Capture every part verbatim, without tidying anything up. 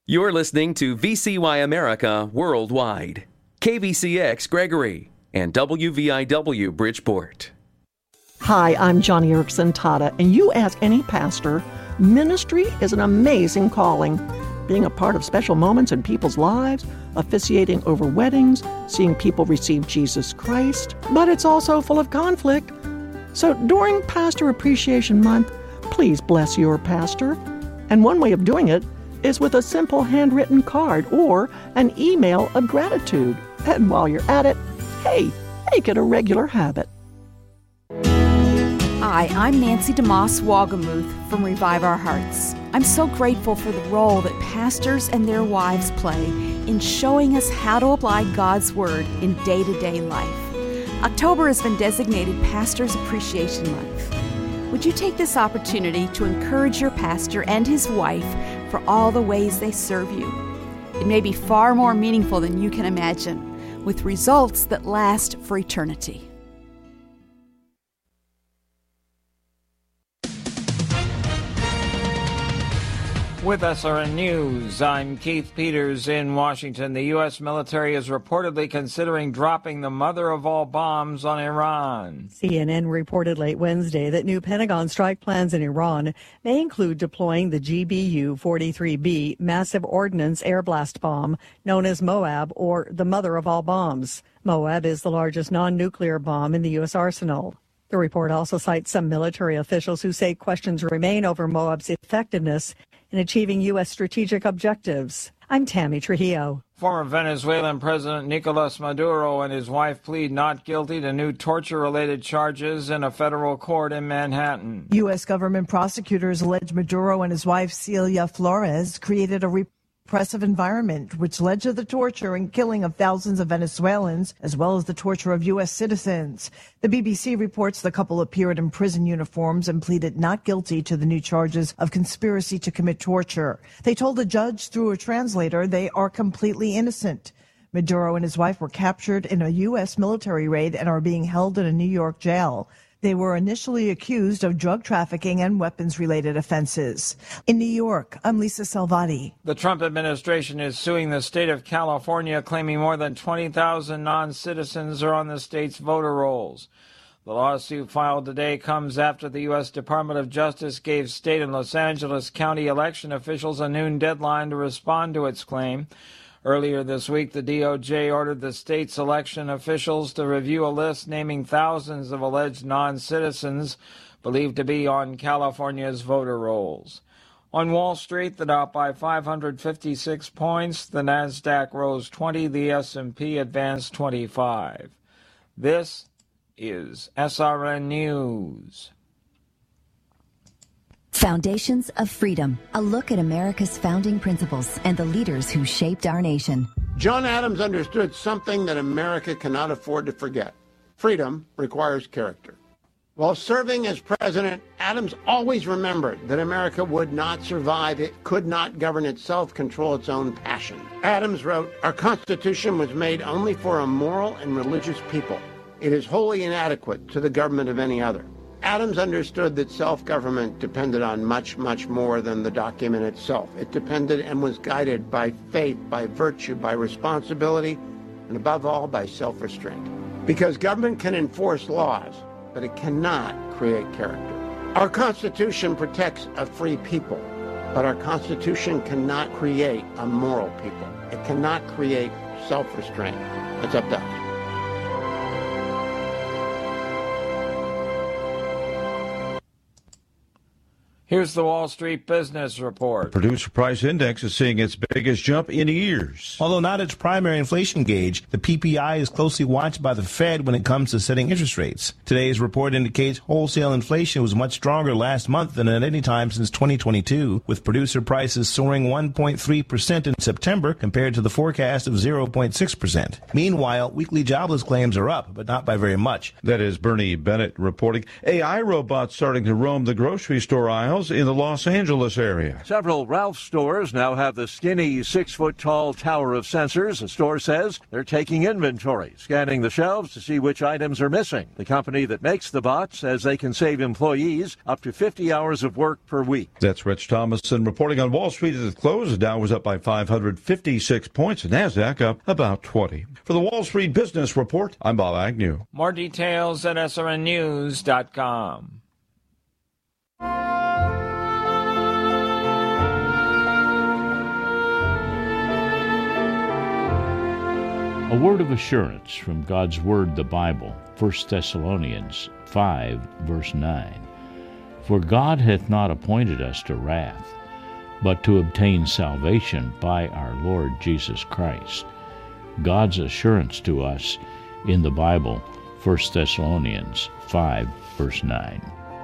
You're listening to V C Y America Worldwide, K V C X Gregory, and W V I W Bridgeport. Hi, I'm Johnny Erickson Tata, and you ask any pastor, ministry is an amazing calling. Being a part of special moments in people's lives, officiating over weddings, seeing people receive Jesus Christ, but it's also full of conflict. So during Pastor Appreciation Month, please bless your pastor. And one way of doing it is with a simple handwritten card or an email of gratitude. And while you're at it, hey, make it a regular habit. Hi, I'm Nancy DeMoss Wagamuth from Revive Our Hearts. I'm so grateful for the role that pastors and their wives play in showing us how to apply God's Word in day-to-day life. October has been designated Pastors Appreciation Month. Would you take this opportunity to encourage your pastor and his wife for all the ways they serve you? It may be far more meaningful than you can imagine, with results that last for eternity. With S R N News, I'm Keith Peters in Washington. The U S military is reportedly considering dropping the mother of all bombs on Iran. C N N reported late Wednesday that new Pentagon strike plans in Iran may include deploying the G B U forty-three B massive ordnance air blast bomb known as MOAB, or the mother of all bombs. MOAB is the largest non-nuclear bomb in the U S arsenal. The report also cites some military officials who say questions remain over MOAB's effectiveness in achieving U S strategic objectives. I'm Tammy Trujillo. Former Venezuelan President Nicolas Maduro and his wife plead not guilty to new torture-related charges in a federal court in Manhattan. U S government prosecutors allege Maduro and his wife Celia Flores created a repressive environment which led to the torture and killing of thousands of Venezuelans, as well as the torture of U S citizens. The B B C reports the couple appeared in prison uniforms and pleaded not guilty to the new charges of conspiracy to commit torture. They told a judge through a translator they are completely innocent. Maduro and his wife were captured in a U S military raid and are being held in a New York jail. They were initially accused of drug trafficking and weapons-related offenses. In New York, I'm Lisa Salvati. The Trump administration is suing the state of California, claiming more than twenty thousand non-citizens are on the state's voter rolls. The lawsuit filed today comes after the U S Department of Justice gave state and Los Angeles County election officials a noon deadline to respond to its claim. Earlier this week, the D O J ordered the state's election officials to review a list naming thousands of alleged non-citizens believed to be on California's voter rolls. On Wall Street, the Dow by five hundred fifty-six points, the Nasdaq rose twenty, the S and P advanced twenty-five. This is S R N News. Foundations of Freedom, a look at America's founding principles and the leaders who shaped our nation. John Adams understood something that America cannot afford to forget. Freedom requires character. While serving as president, Adams always remembered that America would not survive. It could not govern itself, control its own passion. Adams wrote, "Our Constitution was made only for a moral and religious people. It is wholly inadequate to the government of any other." Adams understood that self-government depended on much, much more than the document itself. It depended and was guided by faith, by virtue, by responsibility, and above all, by self-restraint. Because government can enforce laws, but it cannot create character. Our Constitution protects a free people, but our Constitution cannot create a moral people. It cannot create self-restraint. It's up to us. Here's the Wall Street Business Report. The Producer Price Index is seeing its biggest jump in years. Although not its primary inflation gauge, the P P I is closely watched by the Fed when it comes to setting interest rates. Today's report indicates wholesale inflation was much stronger last month than at any time since twenty twenty-two, with producer prices soaring one point three percent in September compared to the forecast of zero point six percent. Meanwhile, weekly jobless claims are up, but not by very much. That is Bernie Bennett reporting. A I robots starting to roam the grocery store aisle. miles in the Los Angeles area. Several Ralph's stores now have the skinny six-foot-tall tower of sensors. The store says they're taking inventory, scanning the shelves to see which items are missing. The company that makes the bot says they can save employees up to fifty hours of work per week. That's Rich Thomason reporting on Wall Street at the close. The Dow was up by five hundred fifty-six points, and NASDAQ up about twenty. For the Wall Street Business Report, I'm Bob Agnew. More details at S R N news dot com. A word of assurance from God's Word, the Bible, First Thessalonians five, verse nine. For God hath not appointed us to wrath, but to obtain salvation by our Lord Jesus Christ. God's assurance to us in the Bible, First Thessalonians five, verse nine.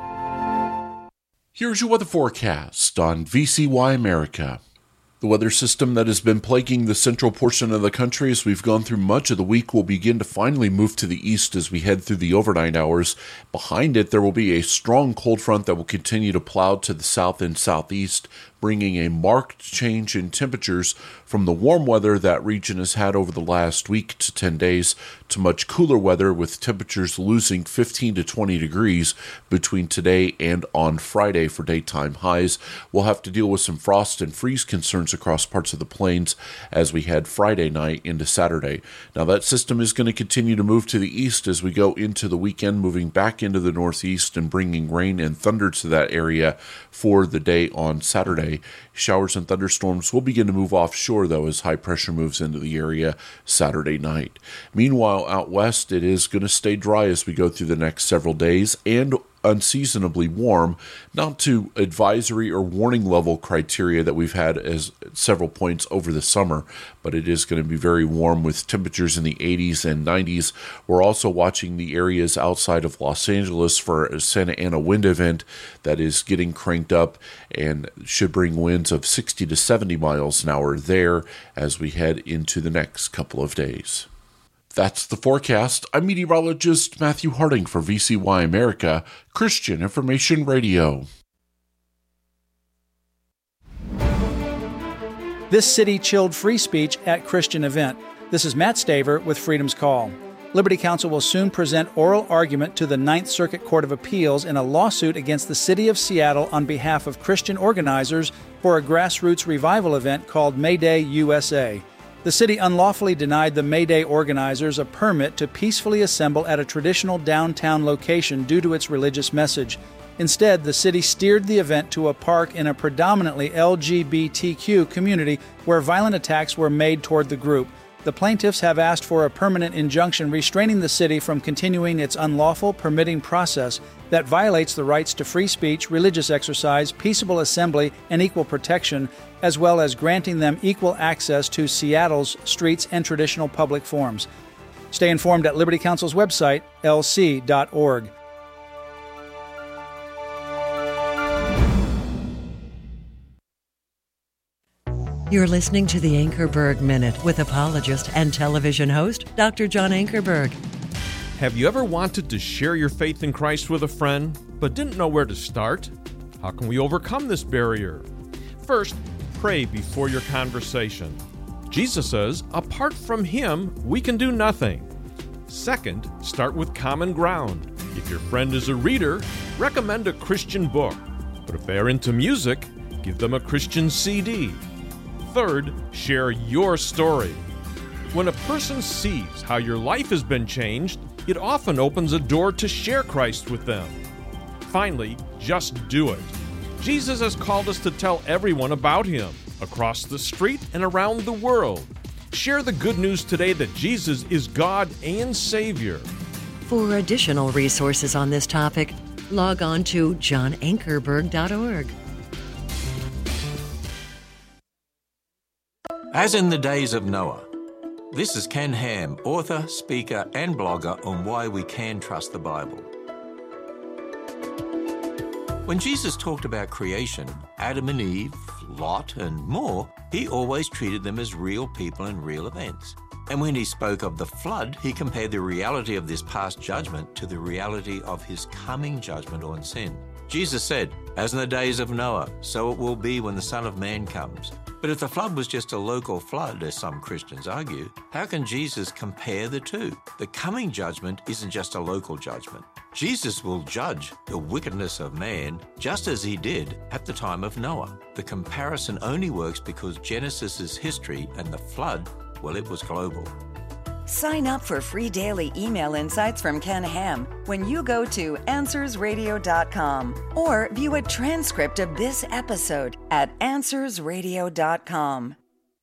Here's your weather forecast on V C Y America. The weather system that has been plaguing the central portion of the country as we've gone through much of the week will begin to finally move to the east as we head through the overnight hours. Behind it, there will be a strong cold front that will continue to plow to the south and southeast, bringing a marked change in temperatures from the warm weather that region has had over the last week to ten days to much cooler weather, with temperatures losing fifteen to twenty degrees between today and on Friday for daytime highs. We'll have to deal with some frost and freeze concerns across parts of the plains as we head Friday night into Saturday. Now that system is going to continue to move to the east as we go into the weekend, moving back into the northeast and bringing rain and thunder to that area for the day on Saturday. Showers and thunderstorms will begin to move offshore, though, as high pressure moves into the area Saturday night. Meanwhile, out west, it is going to stay dry as we go through the next several days and unseasonably warm, not to advisory or warning level criteria that we've had as several points over the summer, but it is going to be very warm with temperatures in the eighties and nineties. We're also watching the areas outside of Los Angeles for a Santa Ana wind event that is getting cranked up and should bring winds of sixty to seventy miles an hour there as we head into the next couple of days. That's the forecast. I'm meteorologist Matthew Harding for V C Y America, Christian Information Radio. This city chilled free speech at Christian event. This is Matt Staver with Freedom's Call. Liberty Counsel will soon present oral argument to the Ninth Circuit Court of Appeals in a lawsuit against the City of Seattle on behalf of Christian organizers for a grassroots revival event called May Day U S A. The city unlawfully denied the May Day organizers a permit to peacefully assemble at a traditional downtown location due to its religious message. Instead, the city steered the event to a park in a predominantly L G B T Q community where violent attacks were made toward the group. The plaintiffs have asked for a permanent injunction restraining the city from continuing its unlawful permitting process that violates the rights to free speech, religious exercise, peaceable assembly, and equal protection, as well as granting them equal access to Seattle's streets and traditional public forums. Stay informed at Liberty Counsel's website, L C dot org. You're listening to the Ankerberg Minute with apologist and television host, Doctor John Ankerberg. Have you ever wanted to share your faith in Christ with a friend, but didn't know where to start? How can we overcome this barrier? First, pray before your conversation. Jesus says, apart from Him, we can do nothing. Second, start with common ground. If your friend is a reader, recommend a Christian book. But if they're into music, give them a Christian C D. Third, share your story. When a person sees how your life has been changed, it often opens a door to share Christ with them. Finally, just do it. Jesus has called us to tell everyone about Him, across the street and around the world. Share the good news today that Jesus is God and Savior. For additional resources on this topic, log on to john ankerberg dot org. As in the days of Noah. This is Ken Ham, author, speaker, and blogger on why we can trust the Bible. When Jesus talked about creation, Adam and Eve, Lot, and more, he always treated them as real people and real events. And when he spoke of the flood, he compared the reality of this past judgment to the reality of his coming judgment on sin. Jesus said, As in the days of Noah, so it will be when the Son of Man comes. But if the flood was just a local flood, as some Christians argue, how can Jesus compare the two? The coming judgment isn't just a local judgment. Jesus will judge the wickedness of man just as he did at the time of Noah. The comparison only works because Genesis is history and the flood, well, it was global. Sign up for free daily email insights from Ken Ham when you go to answers radio dot com or view a transcript of this episode at answers radio dot com.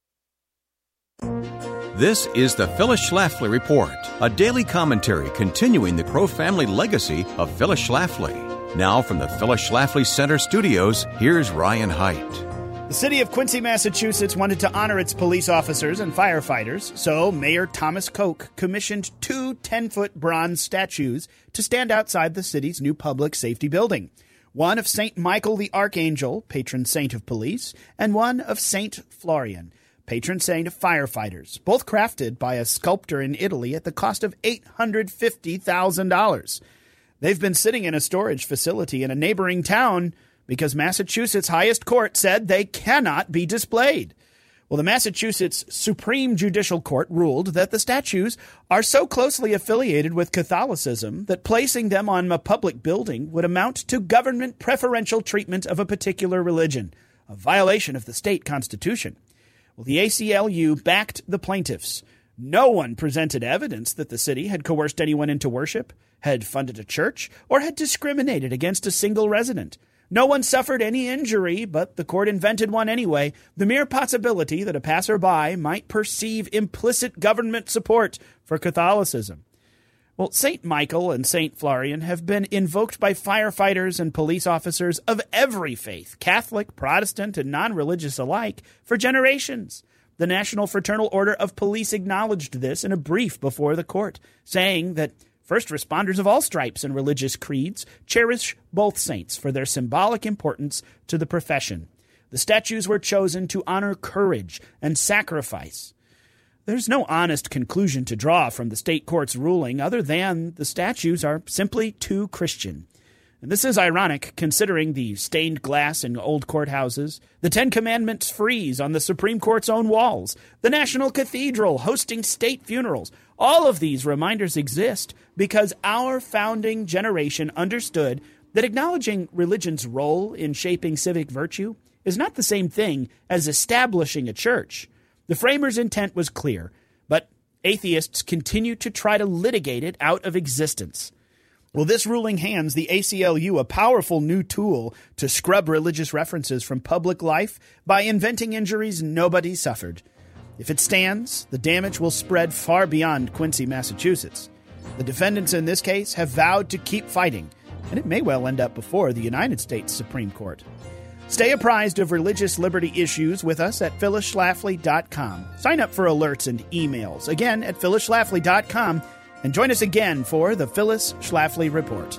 This is the Phyllis Schlafly Report, a daily commentary continuing the Crow family legacy of Phyllis Schlafly. Now from the Phyllis Schlafly Center studios, here's Ryan Haidt. The city of Quincy, Massachusetts wanted to honor its police officers and firefighters, so Mayor Thomas Koch commissioned two ten-foot bronze statues to stand outside the city's new public safety building. One of Saint Michael the Archangel, patron saint of police, and one of Saint Florian, patron saint of firefighters, both crafted by a sculptor in Italy at the cost of eight hundred fifty thousand dollars. They've been sitting in a storage facility in a neighboring town because Massachusetts' highest court said they cannot be displayed. Well, the Massachusetts Supreme Judicial Court ruled that the statues are so closely affiliated with Catholicism that placing them on a public building would amount to government preferential treatment of a particular religion, a violation of the state constitution. Well, the A C L U backed the plaintiffs. No one presented evidence that the city had coerced anyone into worship, had funded a church, or had discriminated against a single resident. No one suffered any injury, but the court invented one anyway. The mere possibility that a passerby might perceive implicit government support for Catholicism. Well, Saint Michael and Saint Florian have been invoked by firefighters and police officers of every faith, Catholic, Protestant, and non-religious alike, for generations. The National Fraternal Order of Police acknowledged this in a brief before the court, saying that first responders of all stripes and religious creeds cherish both saints for their symbolic importance to the profession. The statues were chosen to honor courage and sacrifice. There's no honest conclusion to draw from the state court's ruling other than the statues are simply too Christian. And this is ironic considering the stained glass in old courthouses, the Ten Commandments frieze on the Supreme Court's own walls, the National Cathedral hosting state funerals. All of these reminders exist because our founding generation understood that acknowledging religion's role in shaping civic virtue is not the same thing as establishing a church. The framers' intent was clear, but atheists continue to try to litigate it out of existence. Well, this ruling hands the A C L U a powerful new tool to scrub religious references from public life by inventing injuries nobody suffered. If it stands, the damage will spread far beyond Quincy, Massachusetts. The defendants in this case have vowed to keep fighting, and it may well end up before the United States Supreme Court. Stay apprised of religious liberty issues with us at phyllis schlafly dot com. Sign up for alerts and emails, again at phyllis schlafly dot com, and join us again for the Phyllis Schlafly Report.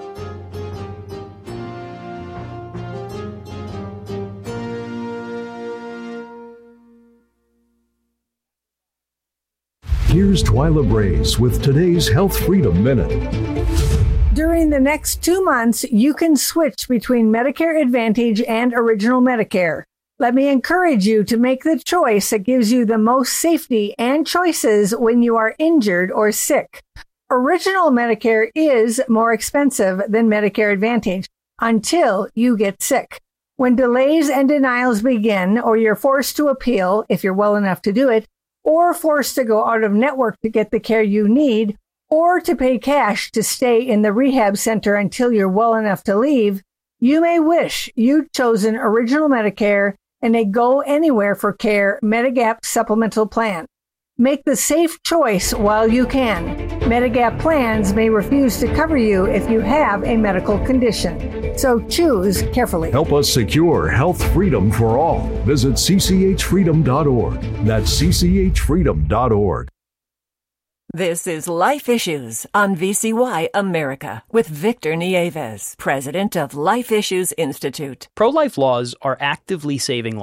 Here's Twyla Brace with today's Health Freedom Minute. During the next two months, you can switch between Medicare Advantage and Original Medicare. Let me encourage you to make the choice that gives you the most safety and choices when you are injured or sick. Original Medicare is more expensive than Medicare Advantage until you get sick. When delays and denials begin, or you're forced to appeal if you're well enough to do it, or forced to go out of network to get the care you need, or to pay cash to stay in the rehab center until you're well enough to leave, you may wish you'd chosen Original Medicare and a Go Anywhere for Care Medigap supplemental plan. Make the safe choice while you can. Medigap plans may refuse to cover you if you have a medical condition, so choose carefully. Help us secure health freedom for all. Visit c c h freedom dot org. That's c c h freedom dot org. This is Life Issues on V C Y America with Victor Nieves, president of Life Issues Institute. Pro-life laws are actively saving lives.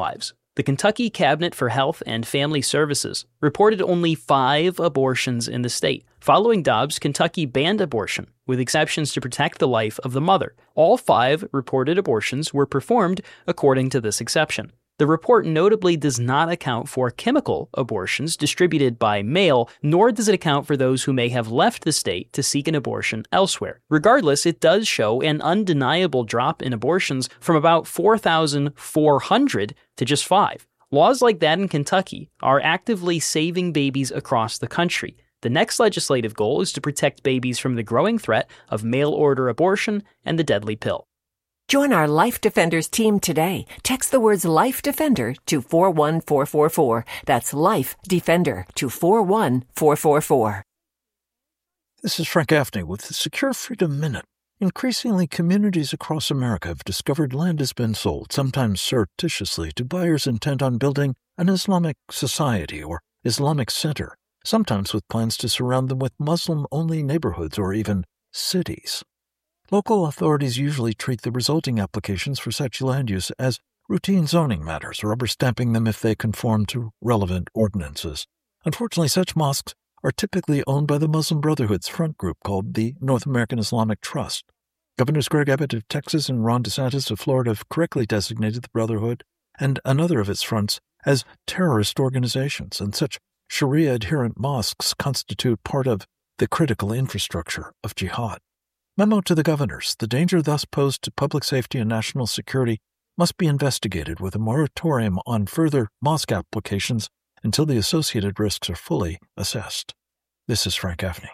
The Kentucky Cabinet for Health and Family Services reported only five abortions in the state. Following Dobbs, Kentucky banned abortion, with exceptions to protect the life of the mother. All five reported abortions were performed according to this exception. The report notably does not account for chemical abortions distributed by mail, nor does it account for those who may have left the state to seek an abortion elsewhere. Regardless, it does show an undeniable drop in abortions from about four thousand four hundred to just five. Laws like that in Kentucky are actively saving babies across the country. The next legislative goal is to protect babies from the growing threat of mail-order abortion and the deadly pill. Join our Life Defenders team today. Text the words Life Defender to four one four four four. That's Life Defender to four one four four four. This is Frank Gaffney with the Secure Freedom Minute. Increasingly, communities across America have discovered land has been sold, sometimes surreptitiously, to buyers intent on building an Islamic society or Islamic center, sometimes with plans to surround them with Muslim-only neighborhoods or even cities. Local authorities usually treat the resulting applications for such land use as routine zoning matters, rubber stamping them if they conform to relevant ordinances. Unfortunately, such mosques are typically owned by the Muslim Brotherhood's front group called the North American Islamic Trust. Governors Greg Abbott of Texas and Ron DeSantis of Florida have correctly designated the Brotherhood and another of its fronts as terrorist organizations, and such Sharia-adherent mosques constitute part of the critical infrastructure of jihad. Memo to the governors. The danger thus posed to public safety and national security must be investigated with a moratorium on further mosque applications until the associated risks are fully assessed. This is Frank Gaffney.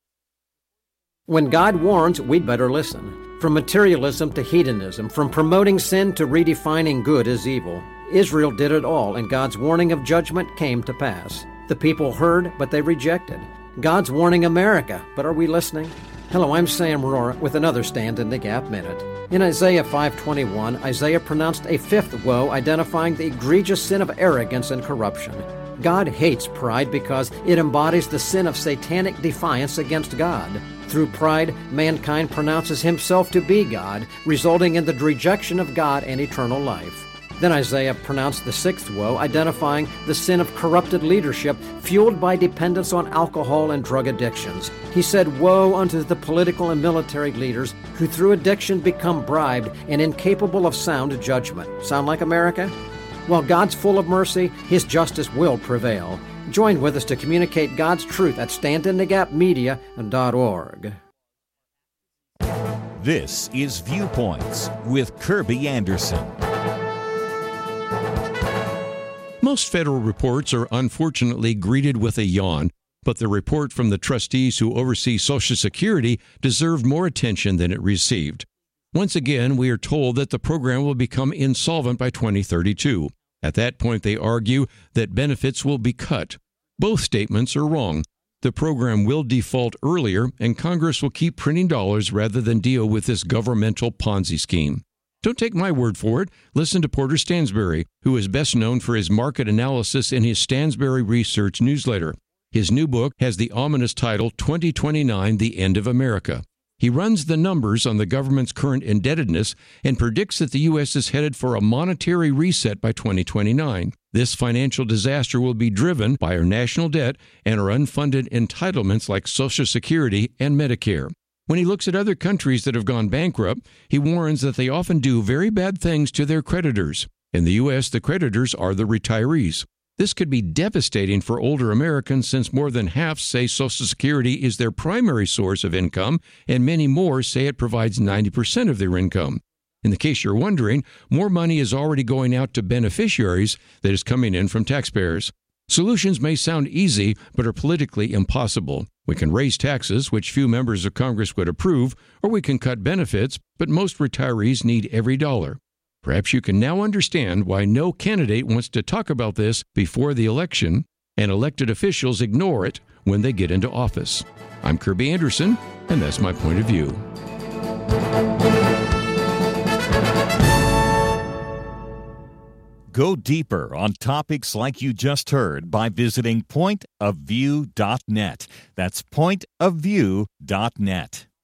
When God warns, we'd better listen. From materialism to hedonism, from promoting sin to redefining good as evil, Israel did it all, and God's warning of judgment came to pass. The people heard, but they rejected. God's warning America, but are we listening? Hello, I'm Sam Rohrer with another Stand in the Gap Minute. In Isaiah five twenty-one, Isaiah pronounced a fifth woe identifying the egregious sin of arrogance and corruption. God hates pride because it embodies the sin of satanic defiance against God. Through pride, mankind pronounces himself to be God, resulting in the rejection of God and eternal life. Then Isaiah pronounced the sixth woe, identifying the sin of corrupted leadership fueled by dependence on alcohol and drug addictions. He said, "Woe unto the political and military leaders who through addiction become bribed and incapable of sound judgment." Sound like America? Well, God's full of mercy, His justice will prevail. Join with us to communicate God's truth at stand in the gap media dot org. This is Viewpoints with Kirby Anderson. Most federal reports are unfortunately greeted with a yawn, but the report from the trustees who oversee Social Security deserved more attention than it received. Once again, we are told that the program will become insolvent by twenty thirty-two. At that point, they argue that benefits will be cut. Both statements are wrong. The program will default earlier, and Congress will keep printing dollars rather than deal with this governmental Ponzi scheme. Don't take my word for it. Listen to Porter Stansberry, who is best known for his market analysis in his Stansberry Research newsletter. His new book has the ominous title, twenty twenty-nine, The End of America. He runs the numbers on the government's current indebtedness and predicts that the U S is headed for a monetary reset by twenty twenty-nine. This financial disaster will be driven by our national debt and our unfunded entitlements like Social Security and Medicare. When he looks at other countries that have gone bankrupt, he warns that they often do very bad things to their creditors. In the U S, the creditors are the retirees. This could be devastating for older Americans since more than half say Social Security is their primary source of income, and many more say it provides ninety percent of their income. In the case you're wondering, more money is already going out to beneficiaries that is coming in from taxpayers. Solutions may sound easy, but are politically impossible. We can raise taxes, which few members of Congress would approve, or we can cut benefits, but most retirees need every dollar. Perhaps you can now understand why no candidate wants to talk about this before the election, and elected officials ignore it when they get into office. I'm Kirby Anderson, and that's my point of view. Go deeper on topics like you just heard by visiting point of view dot net. That's point of view dot net.